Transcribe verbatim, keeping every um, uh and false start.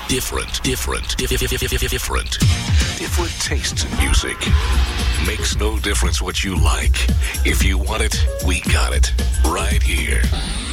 Different, different, different. Different tastes in music. Makes no difference what you like. If you want it, we got it. Right here.